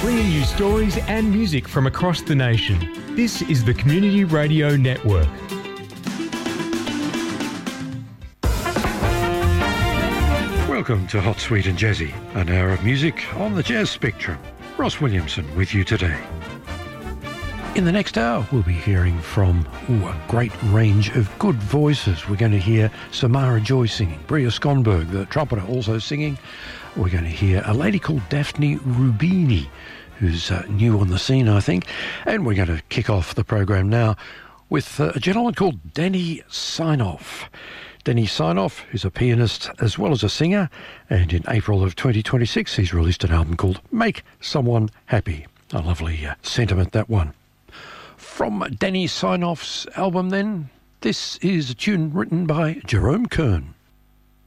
bringing you stories and music from across the nation. This is the Community Radio Network. Welcome to Hot, Sweet and Jazzy, an hour of music on the jazz spectrum. Ross Williamson with you today. In the next hour, we'll be hearing from a great range of good voices. We're going to hear Samara Joy singing, Bria Skonberg, the trumpeter, also singing. We're going to hear a lady called Daphne Rubini, who's new on the scene, I think. And we're going to kick off the program now with a gentleman called Danny Signoff. Danny Signoff, who's a pianist as well as a singer, and in April of 2026 he's released an album called Make Someone Happy. A lovely sentiment, that one. From Danny Signoff's album then, this is a tune written by Jerome Kern.